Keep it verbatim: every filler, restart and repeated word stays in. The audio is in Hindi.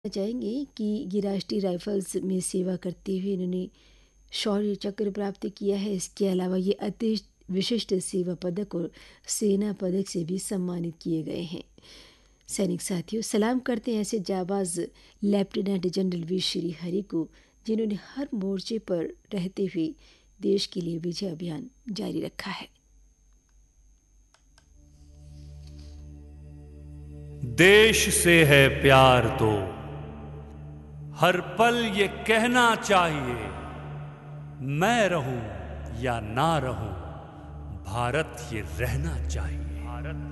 चाहेंगे कि ये राष्ट्रीय राइफल्स में सेवा करते हुए इन्होंने शौर्य चक्र प्राप्त किया है। इसके अलावा ये अति विशिष्ट सेवा पदक और सेना पदक से भी सम्मानित किए गए हैं। सैनिक साथियों, सलाम करते हैं ऐसे जाबाज lieutenant general we Shri Hari को, जिन्होंने हर मोर्चे पर रहते हुए देश के लिए विजय अभियान जारी रखा है। देश से है प्यार तो हर पल ये कहना चाहिए, मैं रहूं या ना रहूं, भारत ये रहना चाहिए। भारत